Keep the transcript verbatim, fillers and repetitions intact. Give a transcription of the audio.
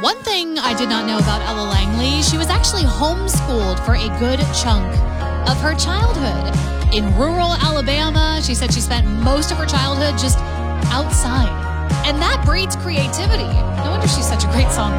One thing I did not know about Ella Langley, she was actually homeschooled for a good chunk of her childhood. In rural Alabama, she said she spent most of her childhood just outside. And that breeds creativity. No wonder she's such a great songwriter.